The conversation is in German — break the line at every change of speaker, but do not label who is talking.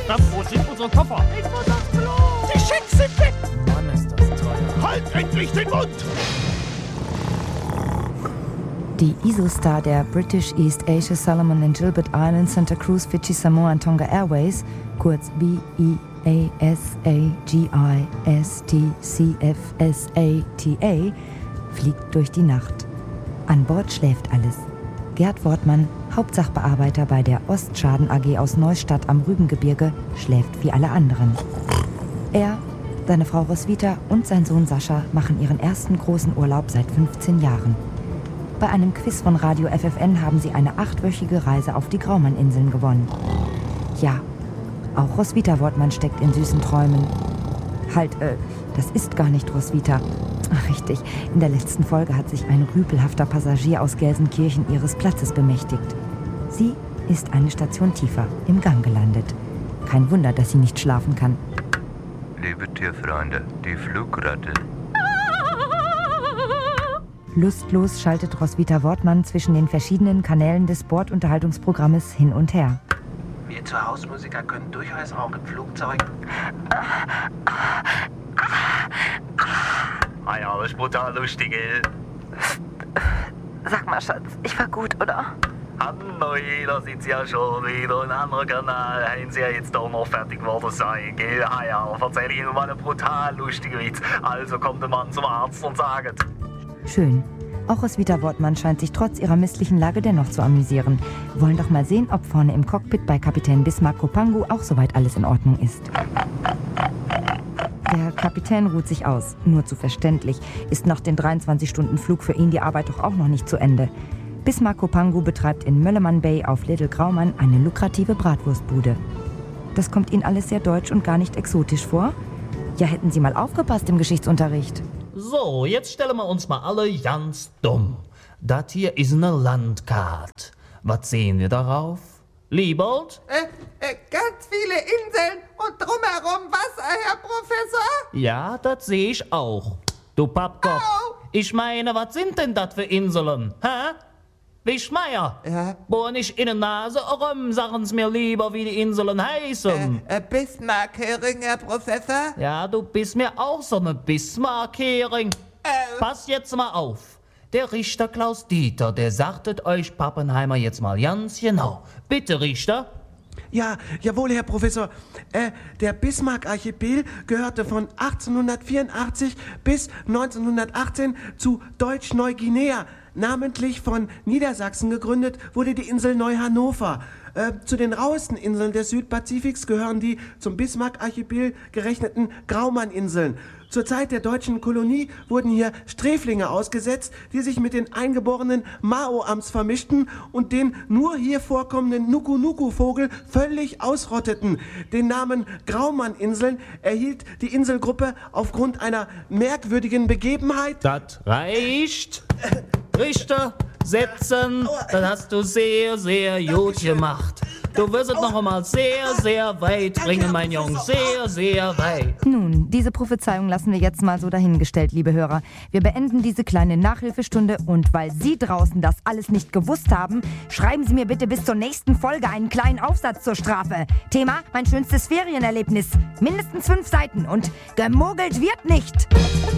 Wo sind unsere Koffer?
Ich muss aufs Klo. Die Schecks sind weg.
Mann, ist das teuer.
Halt endlich den Mund.
Die ISO-Star der British East Asia Solomon and Gilbert Islands, Santa Cruz, Fidschi, Samoa und Tonga Airways, kurz BEASAGISTCFSATA, fliegt durch die Nacht. An Bord schläft alles. Gerd Wortmann, Hauptsachbearbeiter bei der Ostschaden AG aus Neustadt am Rübengebirge, schläft wie alle anderen. Er, seine Frau Roswitha und sein Sohn Sascha machen ihren ersten großen Urlaub seit 15 Jahren. Bei einem Quiz von Radio FFN haben sie eine 8-wöchige Reise auf die Graumann-Inseln gewonnen. Ja, auch Roswitha Wortmann steckt in süßen Träumen. Das ist gar nicht Roswitha. Ach, richtig, in der letzten Folge hat sich ein rüpelhafter Passagier aus Gelsenkirchen ihres Platzes bemächtigt. Sie ist eine Station tiefer, im Gang gelandet. Kein Wunder, dass sie nicht schlafen kann.
Liebe Tierfreunde, die Flugratte.
Lustlos schaltet Roswitha Wortmann zwischen den verschiedenen Kanälen des Bordunterhaltungsprogrammes hin und her.
Wir zu Hausmusiker können durchaus auch im Flugzeug.
Ah ja, das ist brutal lustig, ey.
Sag mal, Schatz, ich war gut, oder?
Hallo, da sind sie ja schon wieder. Ein anderer Kanal haben sie ja jetzt doch noch fertig geworden sein, gell? Ah ja, erzähl ich Ihnen mal einen brutal lustigen Witz. Also kommt der Mann zum Arzt und sagt...
Schön. Auch Roswitha Wortmann scheint sich trotz ihrer misslichen Lage dennoch zu amüsieren. Wollen doch mal sehen, ob vorne im Cockpit bei Kapitän Bismarck Kopangu auch soweit alles in Ordnung ist. Der Kapitän ruht sich aus. Nur zu verständlich. Ist nach den 23-Stunden-Flug für ihn die Arbeit doch auch noch nicht zu Ende. Bismarck Kopangu betreibt in Möllemann Bay auf Little Graumann eine lukrative Bratwurstbude. Das kommt Ihnen alles sehr deutsch und gar nicht exotisch vor? Ja, hätten Sie mal aufgepasst im Geschichtsunterricht.
So, jetzt stellen wir uns mal alle ganz dumm. Das hier ist eine Landkarte. Was sehen wir darauf? Liebold?
Ganz viele Inseln und drumherum Wasser, Herr Professor.
Ja, das sehe ich auch. Du Pappkopf.
Au.
Ich meine, was sind denn das für Inseln? Hä? Wischmeier?
Ja?
Bohr nicht in der Nase rum, sagen's mir lieber, wie die Inseln heißen.
Bismarck-Hering, Herr Professor.
Ja, du bist mir auch so eine Bismarck-Hering. Pass jetzt mal auf. Der Richter Klaus Dieter, der sagtet euch Pappenheimer jetzt mal ganz genau. Bitte, Richter.
Ja, jawohl, Herr Professor. Der Bismarck-Archipel gehörte von 1884 bis 1918 zu Deutsch-Neuguinea. Namentlich von Niedersachsen gegründet wurde die Insel Neu-Hannover. Zu den rauesten Inseln des Südpazifiks gehören die zum Bismarck-Archipel gerechneten Graumann-Inseln. Zur Zeit der deutschen Kolonie wurden hier Sträflinge ausgesetzt, die sich mit den eingeborenen Maoams vermischten und den nur hier vorkommenden Nuku-Nuku-Vogel völlig ausrotteten. Den Namen Graumann-Inseln erhielt die Inselgruppe aufgrund einer merkwürdigen Begebenheit.
Das reicht. Richter, setzen. Das hast du sehr, sehr gut gemacht. Du wirst es noch einmal sehr, sehr weit bringen, mein Junge. Sehr, sehr weit.
Nun, diese Prophezeiung lassen wir jetzt mal so dahingestellt, liebe Hörer. Wir beenden diese kleine Nachhilfestunde und weil Sie draußen das alles nicht gewusst haben, schreiben Sie mir bitte bis zur nächsten Folge einen kleinen Aufsatz zur Strafe. Thema: mein schönstes Ferienerlebnis. Mindestens 5 Seiten und gemogelt wird nicht.